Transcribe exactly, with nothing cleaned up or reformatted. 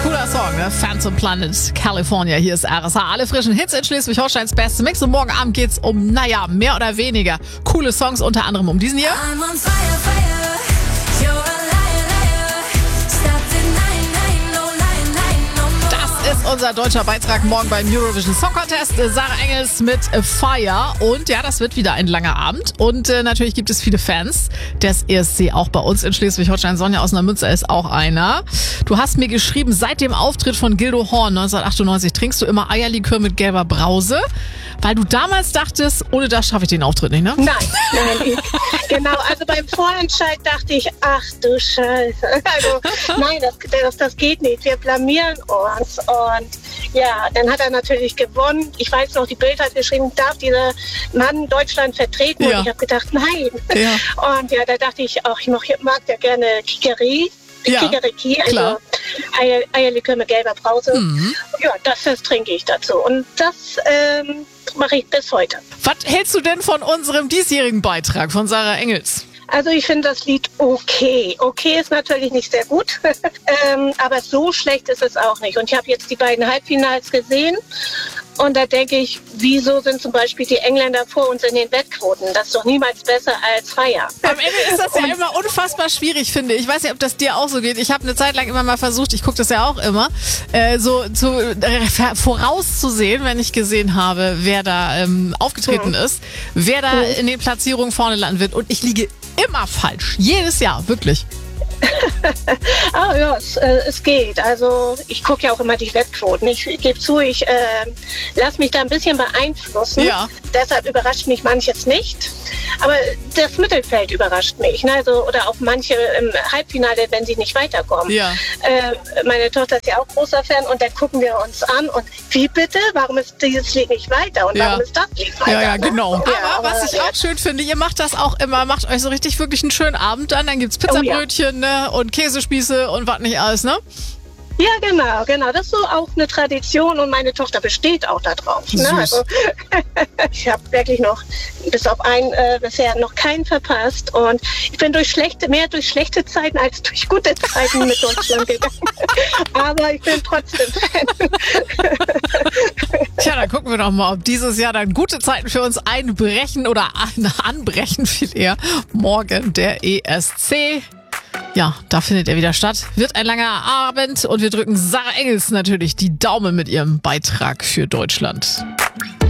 cooler Song, ne? Phantom Planet, California. Hier ist R S H. Alle frischen Hits in Schleswig-Holsteins beste Mix. Und morgen Abend geht's um, naja, mehr oder weniger coole Songs, unter anderem um diesen hier. I'm on fire, fire. You're a liar, liar. Stop denying, lying, no lying, lying, no more. Das ist unser deutscher Beitrag morgen beim Eurovision Song Contest. Sarah Engels mit Fire. Und ja, das wird wieder ein langer Abend. Und äh, natürlich gibt es viele Fans des E S C, auch bei uns in Schleswig-Holstein. Sonja aus Neumünster ist auch einer. Du hast mir geschrieben, seit dem Auftritt von Gildo Horn neunzehnhundertachtundneunzig trinkst du immer Eierlikör mit gelber Brause, weil du damals dachtest, ohne das schaffe ich den Auftritt nicht, ne? Nein, nein, ich, genau. Also beim Vorentscheid dachte ich, ach du Scheiße. Also nein, das, das, das geht nicht. Wir blamieren uns. Und ja, dann hat er natürlich gewonnen. Ich weiß noch, die Bild hat geschrieben, darf dieser Mann Deutschland vertreten? Ja. Und ich habe gedacht, nein. Ja. Und ja, da dachte ich auch, ich mag, mag ja gerne Kikeri. Ja, Kikeriki, also klar. Eier, Eierlikör mit gelber Brause. Mhm. Ja, das, das trinke ich dazu. Und das ähm, mache ich bis heute. Was hältst du denn von unserem diesjährigen Beitrag von Sarah Engels? Also ich finde das Lied okay. Okay ist natürlich nicht sehr gut, ähm, aber so schlecht ist es auch nicht. Und ich habe jetzt die beiden Halbfinals gesehen und da denke ich, wieso sind zum Beispiel die Engländer vor uns in den Wettquoten? Das ist doch niemals besser als Fire. Am Ende ist das ja immer unfassbar schwierig, finde ich. Ich weiß nicht, ob das dir auch so geht. Ich habe eine Zeit lang immer mal versucht, ich gucke das ja auch immer, äh, so zu, äh, vorauszusehen, wenn ich gesehen habe, wer da ähm, aufgetreten mhm. ist, wer da mhm. in den Platzierungen vorne landen wird. Und ich liege immer falsch. Jedes Jahr, wirklich. Ah ja, es, äh, es geht. Also ich gucke ja auch immer die Wettquoten. Ich, ich gebe zu, ich äh, lasse mich da ein bisschen beeinflussen. Ja. Deshalb überrascht mich manches nicht. Aber das Mittelfeld überrascht mich. Ne? Also, oder auch manche im Halbfinale, wenn sie nicht weiterkommen. Ja. Äh, meine Tochter ist ja auch großer Fan und dann gucken wir uns an und wie bitte? Warum ist dieses Lied nicht weiter? Und Ja. warum ist das Lied weiter? Ja, ja, genau. Ne? Ja, aber, was ich ja. auch schön finde, ihr macht das auch immer, macht euch so richtig wirklich einen schönen Abend dann. Dann gibt's Pizzabrötchen ne? und Käsespieße und was nicht alles, ne? Ja, genau, genau. Das ist so auch eine Tradition und meine Tochter besteht auch darauf. Ne? Süß. Also, ich habe wirklich noch bis auf einen äh, bisher noch keinen verpasst und ich bin durch schlechte, mehr durch schlechte Zeiten als durch gute Zeiten mit Deutschland gegangen. Aber ich bin trotzdem Fan. Tja, dann gucken wir doch mal, ob dieses Jahr dann gute Zeiten für uns einbrechen oder an, anbrechen viel eher. Morgen der E S C. Ja, da findet er wieder statt. Wird ein langer Abend und wir drücken Sarah Engels natürlich die Daumen mit ihrem Beitrag für Deutschland.